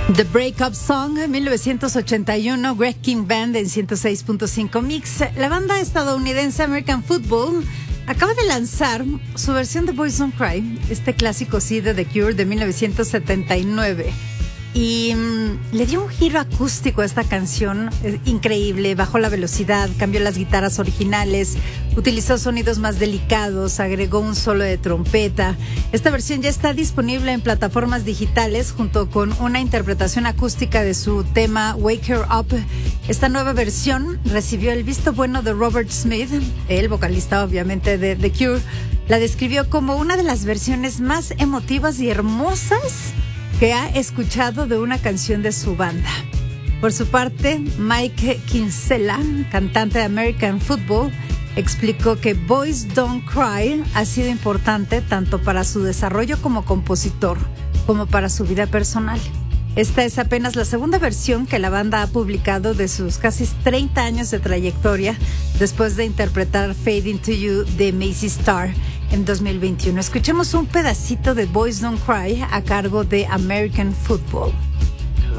The Breakup Song, 1981, Greg King Band en 106.5 Mix. La banda estadounidense American Football acaba de lanzar su versión de Boys Don't Cry, este clásico sí de The Cure de 1979. Y le dio un giro acústico a esta canción, increíble, bajó la velocidad, cambió las guitarras originales, utilizó sonidos más delicados, agregó un solo de trompeta. Esta versión ya está disponible en plataformas digitales junto con una interpretación acústica de su tema Wake Her Up. Esta nueva versión recibió el visto bueno de Robert Smith, el vocalista obviamente de The Cure. La describió como una de las versiones más emotivas y hermosas que ha escuchado de una canción de su banda. Por su parte, Mike Kinsella, cantante de American Football, explicó que Boys Don't Cry ha sido importante tanto para su desarrollo como compositor, como para su vida personal. Esta es apenas la segunda versión que la banda ha publicado de sus casi 30 años de trayectoria, después de interpretar Fade Into You de Macy Starr en 2021. Escuchemos un pedacito de Boys Don't Cry a cargo de American Football.